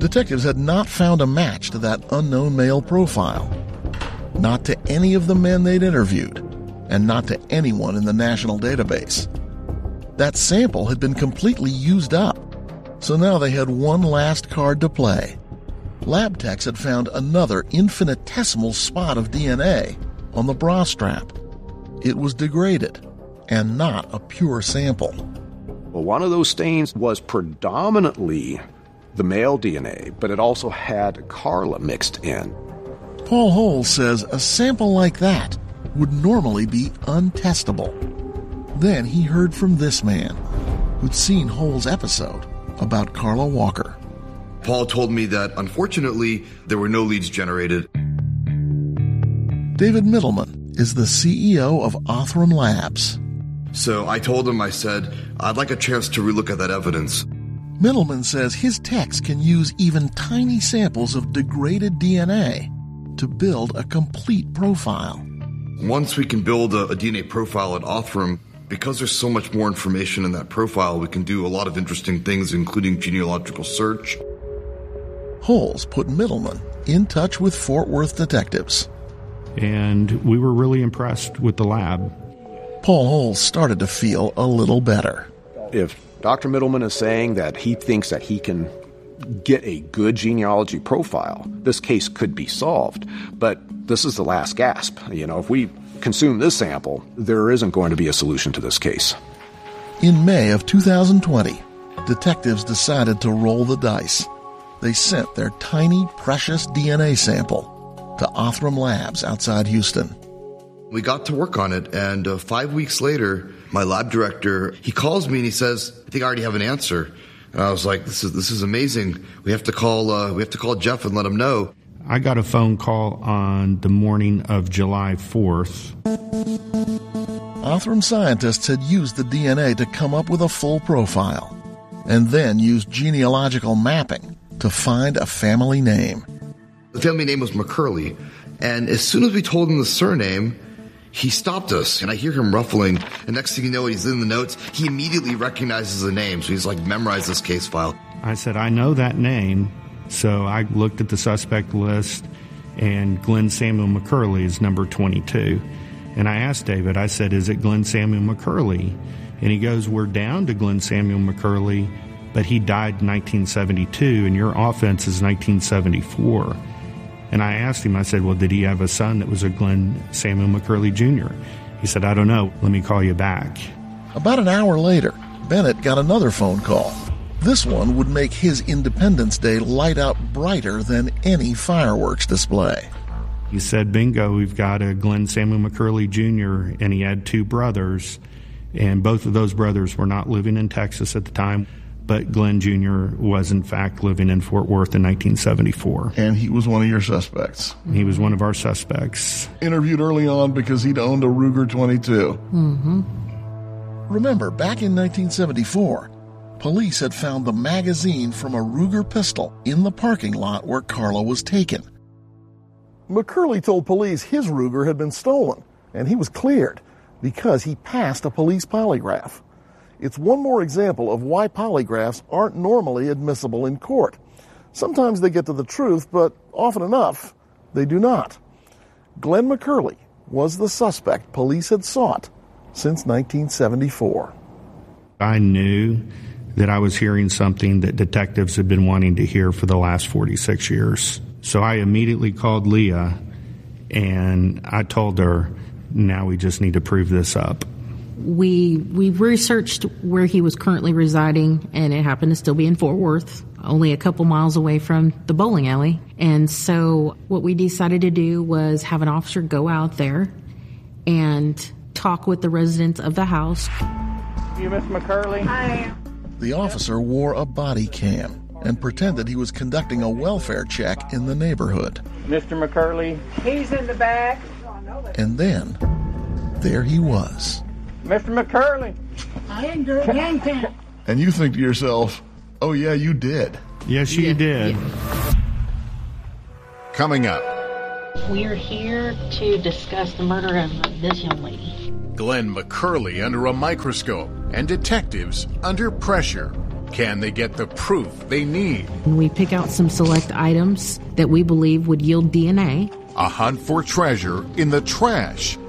Detectives had not found a match to that unknown male profile. Not to any of the men they'd interviewed, and not to anyone in the national database. That sample had been completely used up, so now they had one last card to play. Lab techs had found another infinitesimal spot of DNA on the bra strap. It was degraded, and not a pure sample. Well, one of those stains was predominantly the male DNA, but it also had Carla mixed in. Paul Holes says a sample like that would normally be untestable. Then he heard from this man, who'd seen Holes' episode about Carla Walker. Paul told me that, unfortunately, there were no leads generated. David Middleman is the CEO of Othram Labs. So I told him, I said, I'd like a chance to relook at that evidence. Middleman says his techs can use even tiny samples of degraded DNA to build a complete profile. Once we can build a DNA profile at Othram, because there's so much more information in that profile, we can do a lot of interesting things, including genealogical search. Holes put Middleman in touch with Fort Worth detectives. And we were really impressed with the lab. Paul Holes started to feel a little better. If Dr. Middleman is saying that he thinks that he can get a good genealogy profile, this case could be solved. But this is the last gasp. If we consume this sample, there isn't going to be a solution to this case. In May of 2020, detectives decided to roll the dice. They sent their tiny, precious DNA sample to Othram Labs outside Houston. We got to work on it, and 5 weeks later, my lab director, he calls me and he says, I think I already have an answer. And I was like, this is amazing. We have to call Jeff and let him know. I got a phone call on the morning of July 4th. Othram scientists had used the DNA to come up with a full profile, and then used genealogical mapping to find a family name. The family name was McCurley, and as soon as we told him the surname, he stopped us, and I hear him ruffling, and next thing you know, he's in the notes. He immediately recognizes the name, so he's like, memorized this case file. I said, I know that name. So I looked at the suspect list, and Glenn Samuel McCurley is number 22. And I asked David, I said, is it Glenn Samuel McCurley? And he goes, we're down to Glenn Samuel McCurley, but he died in 1972, and your offense is 1974. And I asked him, I said, well, did he have a son that was a Glenn Samuel McCurley Jr.? He said, I don't know. Let me call you back. About an hour later, Bennett got another phone call. This one would make his Independence Day light up brighter than any fireworks display. He said, bingo, we've got a Glenn Samuel McCurley Jr., and he had two brothers, and both of those brothers were not living in Texas at the time, but Glenn Jr. was, in fact, living in Fort Worth in 1974. And he was one of your suspects. He was one of our suspects. Interviewed early on because he'd owned a Ruger 22. Mm-hmm. Remember, back in 1974, police had found the magazine from a Ruger pistol in the parking lot where Carla was taken. McCurley told police his Ruger had been stolen, and he was cleared because he passed a police polygraph. It's one more example of why polygraphs aren't normally admissible in court. Sometimes they get to the truth, but often enough, they do not. Glenn McCurley was the suspect police had sought since 1974. I knew that I was hearing something that detectives had been wanting to hear for the last 46 years. So I immediately called Leah, and I told her, now we just need to prove this up. We researched where he was currently residing, and it happened to still be in Fort Worth, only a couple miles away from the bowling alley. And so what we decided to do was have an officer go out there and talk with the residents of the house. You, Miss McCurley? Hi. The officer wore a body cam and pretended he was conducting a welfare check in the neighborhood. Mr. McCurley? He's in the back. And then, there he was. Mr. McCurley? I didn't do a damn thing. And you think to yourself, oh yeah, you did. Yes, you did. Yeah. Coming up. We're here to discuss the murder of this young lady. Glenn McCurley under a microscope and detectives under pressure. Can they get the proof they need? And we pick out some select items that we believe would yield DNA. A hunt for treasure in the trash